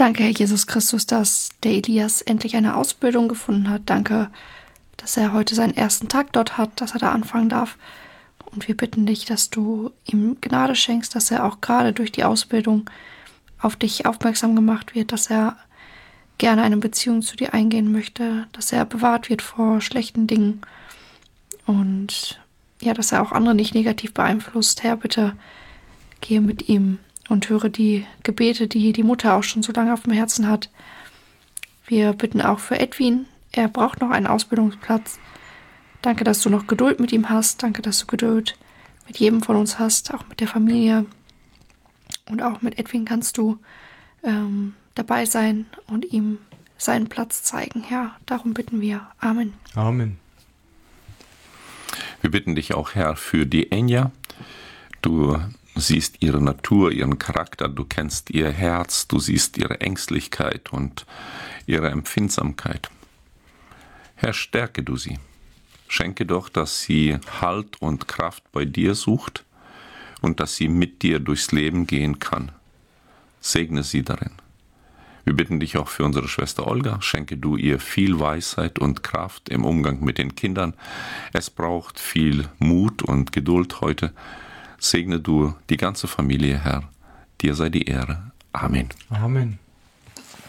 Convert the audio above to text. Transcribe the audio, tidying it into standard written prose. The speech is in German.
Danke, Herr Jesus Christus, dass der Elias endlich eine Ausbildung gefunden hat. Danke, dass er heute seinen ersten Tag dort hat, dass er da anfangen darf. Und wir bitten dich, dass du ihm Gnade schenkst, dass er auch gerade durch die Ausbildung auf dich aufmerksam gemacht wird, dass er gerne eine Beziehung zu dir eingehen möchte, dass er bewahrt wird vor schlechten Dingen und ja, dass er auch andere nicht negativ beeinflusst. Herr, bitte gehe mit ihm und höre die Gebete, die die Mutter auch schon so lange auf dem Herzen hat. Wir bitten auch für Edwin. Er braucht noch einen Ausbildungsplatz. Danke, dass du noch Geduld mit ihm hast. Danke, dass du Geduld mit jedem von uns hast, auch mit der Familie. Und auch mit Edwin kannst du dabei sein und ihm seinen Platz zeigen. Herr, darum bitten wir. Amen. Amen. Wir bitten dich auch, Herr, für die Enja. Du siehst ihre Natur, ihren Charakter, du kennst ihr Herz, du siehst ihre Ängstlichkeit und ihre Empfindsamkeit. Herr, stärke du sie. Schenke doch, dass sie Halt und Kraft bei dir sucht und dass sie mit dir durchs Leben gehen kann. Segne sie darin. Wir bitten dich auch für unsere Schwester Olga. Schenke du ihr viel Weisheit und Kraft im Umgang mit den Kindern. Es braucht viel Mut und Geduld heute. Segne du die ganze Familie, Herr. Dir sei die Ehre. Amen. Amen.